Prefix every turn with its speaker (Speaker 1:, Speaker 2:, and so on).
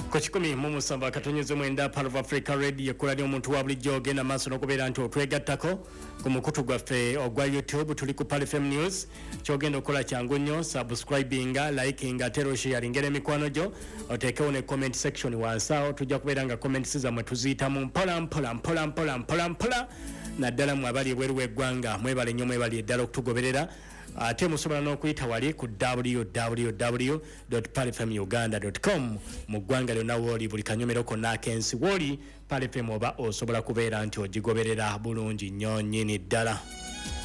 Speaker 1: Kochikumi mumusamba katonyezo mwenda Part of Africa Radio kulali omuntu wa bulijjo ogenda maaso n'okubeera nti otwegattako ku mukutu gwaffe ogwa YouTube tuli ku Pal FM News kyogenda okola kyangu nnyo subscribinga likinga tero sharing emikwano gyo oteekewo ne comment section wansi awo tujja kubeera nga comments zammwe tuziitamu mpola naddala mwe abali ebweru w'eggwanga mwebale nnyo mwebali eddala okutugoberera ate musobola n'okuyita wali ku www.palfmuganda.com mu ggwanga lyonna wooli buli kanyomero konna akensi wooli Pal FM oba osobola kubeera nti ogigoberera bulungi nnyo nnyini ddala.